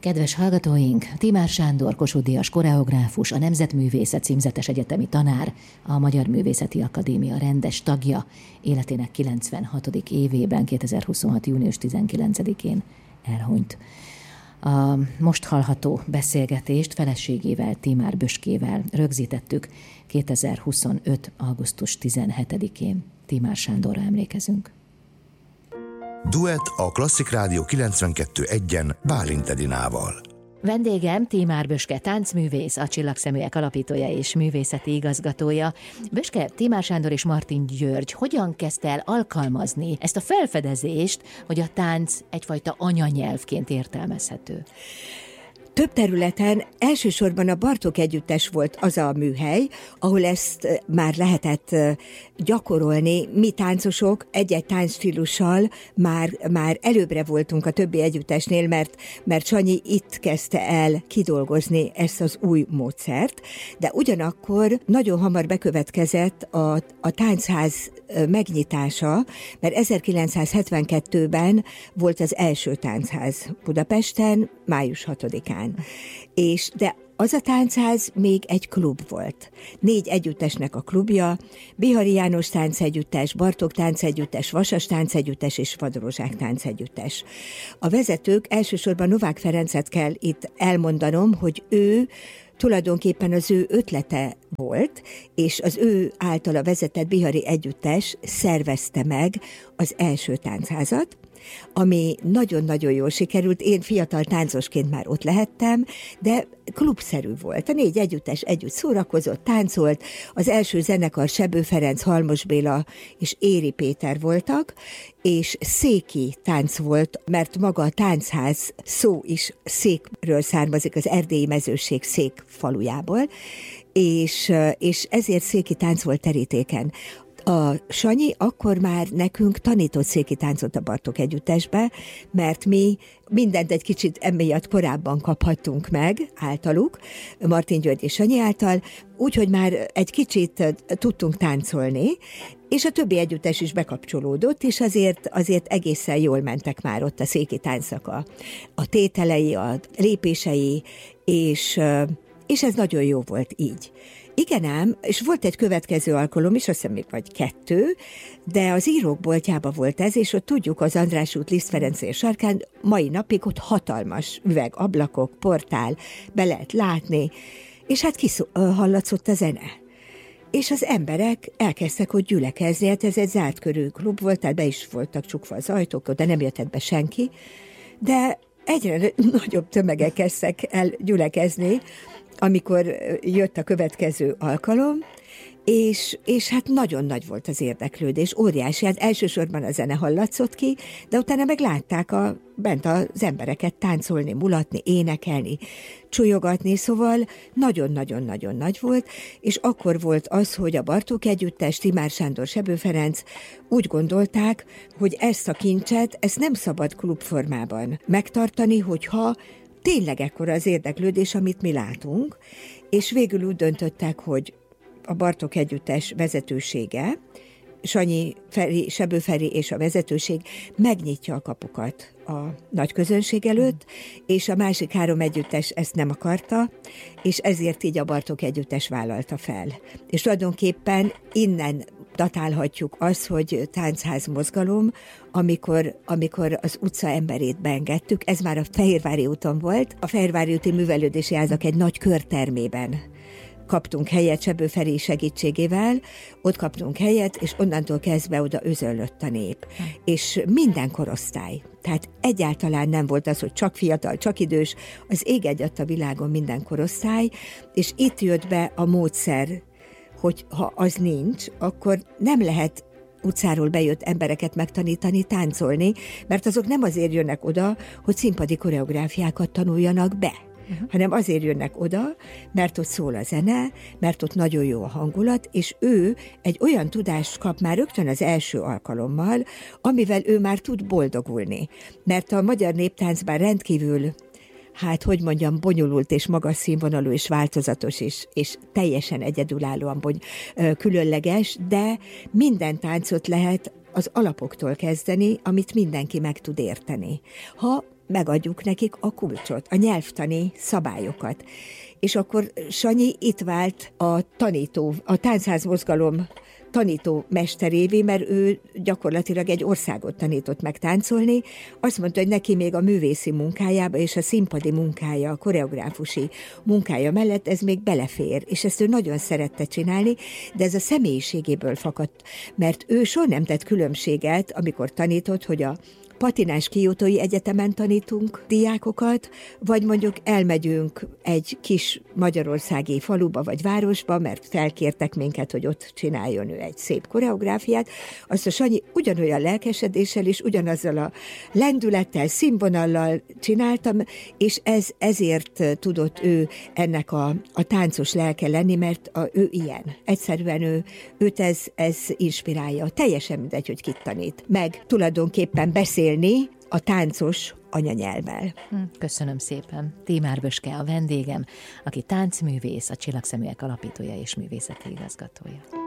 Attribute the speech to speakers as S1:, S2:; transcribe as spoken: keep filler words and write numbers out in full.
S1: Kedves hallgatóink, Timár Sándor, Kossuth Díjas koreográfus, a Nemzetművészet címzetes egyetemi tanár, a Magyar Művészeti Akadémia rendes tagja, életének kilencvenhatodik évében, kétezer-huszonhat. június tizenkilencedikén elhunyt. A most hallható beszélgetést feleségével, Timár Böskével rögzítettük kétezer-huszonöt. augusztus tizenhetedikén. Timár Sándorra emlékezünk.
S2: Duett a Klasszik Rádió kilencvenkettő egyen Bálint Edinával.
S1: Vendégem Timár Böske táncművész, a Csillagszeműek alapítója és művészeti igazgatója. Böske, Timár Sándor és Martin György hogyan kezdte el alkalmazni ezt a felfedezést, hogy a tánc egyfajta anyanyelvként értelmezhető?
S3: Több területen, elsősorban a Bartók Együttes volt az a műhely, ahol ezt már lehetett gyakorolni. Mi táncosok egy-egy táncstílussal már, már előbbre voltunk a többi együttesnél, mert, mert Sanyi itt kezdte el kidolgozni ezt az új módszert, de ugyanakkor nagyon hamar bekövetkezett a, a táncház megnyitása, mert ezerkilencszázhetvenkettőben volt az első táncház Budapesten, május hatodikán. És de az a táncház még egy klub volt. Négy együttesnek a klubja, Bihari János táncegyüttes, Bartók táncegyüttes, Vasas táncegyüttes és Vadrozsák táncegyüttes. A vezetők, elsősorban Novák Ferencet kell itt elmondanom, hogy ő tulajdonképpen az ő ötlete volt, és az ő általa vezetett Bihari Együttes szervezte meg az első táncházat, ami nagyon-nagyon jól sikerült. Én fiatal táncosként már ott lehettem, de klubszerű volt. A négy együttes együtt szórakozott, táncolt. Az első zenekar Sebő Ferenc, Halmos Béla és Éri Péter voltak, és széki tánc volt, mert maga a táncház szó is székről származik, az erdélyi mezőség szék falujából, és, és ezért széki tánc volt terítéken. A Sanyi akkor már nekünk tanított széki táncot a Bartók Együttesbe, mert mi mindent egy kicsit emiatt korábban kaphattunk meg általuk, Martin György és Sanyi által, úgyhogy már egy kicsit tudtunk táncolni, és a többi együttes is bekapcsolódott, és azért, azért egészen jól mentek már ott a széki táncnak a, a tételei, a lépései, és, és ez nagyon jó volt így. Igen ám, és volt egy következő alkalom is, azt hiszem még vagy kettő, de az Írók boltjában volt ez, és ott tudjuk, az András út Liszt Ferencér sarkán mai napig ott hatalmas üvegablakok, portál, be lehet látni, és hát kihallatszott a zene. És az emberek elkezdtek ott gyülekezni, hát ez egy zárt körű klub volt, tehát be is voltak csukva az ajtók, de nem jöttett be senki, de egyre nagyobb tömegek kezdtek el gyülekezni, amikor jött a következő alkalom, és, és hát nagyon nagy volt az érdeklődés, óriási, hát elsősorban a zene hallatszott ki, de utána meg látták a, bent az embereket táncolni, mulatni, énekelni, csujogatni, szóval nagyon-nagyon-nagyon nagy volt, és akkor volt az, hogy a Bartók Együttes, Timár Sándor, Sebő Ferenc úgy gondolták, hogy ezt a kincset, ezt nem szabad klubformában megtartani, hogyha tényleg ekkora az érdeklődés, amit mi látunk, és végül úgy döntöttek, hogy a Bartók Együttes vezetősége, Sanyi Feri, Sebő Feri és a vezetőség megnyitja a kapukat a nagy közönség előtt, és a másik három együttes ezt nem akarta, és ezért így a Bartók Együttes vállalta fel. És tulajdonképpen innen datálhatjuk azt, hogy táncház mozgalom, amikor, amikor az utca emberét beengedtük, ez már a Fehérvári úton volt, a Fehérvári úti művelődési házak egy nagy körtermében kaptunk helyet Sebő Feri segítségével, ott kaptunk helyet, és onnantól kezdve oda özöllött a nép. Hm. És minden korosztály. Tehát egyáltalán nem volt az, hogy csak fiatal, csak idős, az ég egyatt a világon minden korosztály, és itt jött be a módszer, hogy ha az nincs, akkor nem lehet utcáról bejött embereket megtanítani, táncolni, mert azok nem azért jönnek oda, hogy színpadi koreográfiákat tanuljanak be, uh-huh. hanem azért jönnek oda, mert ott szól a zene, mert ott nagyon jó a hangulat, és ő egy olyan tudást kap már rögtön az első alkalommal, amivel ő már tud boldogulni. Mert a magyar néptáncban rendkívül, hát hogy mondjam, bonyolult és magas színvonalú és változatos és, és teljesen egyedülállóan bony, különleges, de minden táncot lehet az alapoktól kezdeni, amit mindenki meg tud érteni. Ha megadjuk nekik a kulcsot, a nyelvtani szabályokat. És akkor Sanyi itt vált a tanító, a táncházmozgalom tanító mesterévé, mert ő gyakorlatilag egy országot tanított meg táncolni. Azt mondta, hogy neki még a művészi munkájába és a színpadi munkája, a koreográfusi munkája mellett ez még belefér, és ezt ő nagyon szerette csinálni, de ez a személyiségéből fakadt, mert ő soha nem tett különbséget, amikor tanított, hogy a patinás Kiotói Egyetemen tanítunk diákokat, vagy mondjuk elmegyünk egy kis magyarországi faluba vagy városba, mert felkértek minket, hogy ott csináljon ő egy szép koreográfiát. Azt a Sanyi ugyanolyan lelkesedéssel és ugyanazzal a lendülettel, színvonallal csináltam, és ez ezért tudott ő ennek a, a táncos lelke lenni, mert a, ő ilyen. Egyszerűen ő, őt ez, ez inspirálja. Teljesen mindegy, hogy kit tanít. Meg tulajdonképpen beszél a táncos anyanyelvvel.
S1: Köszönöm szépen. Tímár Böske a vendégem, aki táncművész, a Csillagszeműek alapítója és művészeti igazgatója.